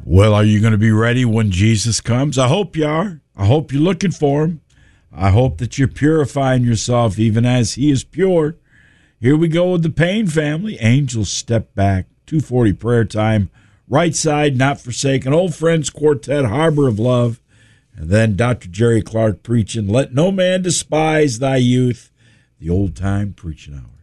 Well, are you going to be ready when Jesus comes? I hope you are. I hope you're looking for him. I hope that you're purifying yourself even as he is pure. Here we go with the Payne family. Angels Step Back, 2:40 prayer time. Right Side, Not Forsaken. Old Friends Quartet, Harbor of Love. And then Dr. Jerry Clark preaching, Let No Man Despise Thy Youth, the old-time preaching hour.